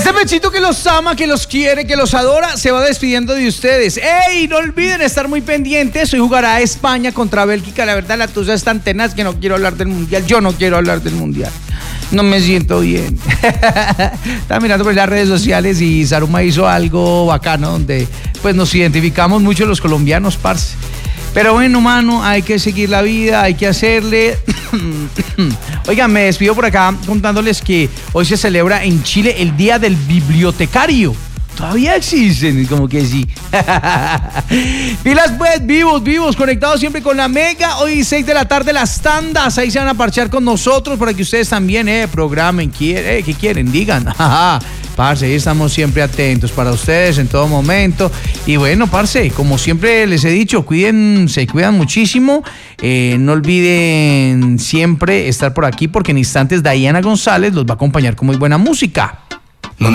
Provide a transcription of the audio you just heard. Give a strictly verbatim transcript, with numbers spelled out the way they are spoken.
Este mechito que los ama, que los quiere, que los adora, se va despidiendo de ustedes. ¡Ey! No olviden estar muy pendientes. Hoy jugará España contra Bélgica. La verdad, la tuya es tan tenaz que no quiero hablar del Mundial. Yo no quiero hablar del Mundial. No me siento bien. Estaba mirando por las redes sociales y Saruma hizo algo bacano donde pues nos identificamos mucho los colombianos, parce. Pero bueno, mano, hay que seguir la vida, hay que hacerle. Oigan, me despido por acá contándoles que hoy se celebra en Chile el Día del Bibliotecario. Todavía existen, como que sí. Pilas pues, vivos, vivos, conectados siempre con la Mega. Hoy seis de la tarde las tandas, ahí se van a parchar con nosotros para que ustedes también, eh, programen, quieren, eh, ¿qué quieren? Digan. Parce, ahí estamos siempre atentos para ustedes en todo momento. Y bueno, parce, como siempre les he dicho, cuídense, cuidan muchísimo. Eh, no olviden siempre estar por aquí porque en instantes Diana González los va a acompañar con muy buena música.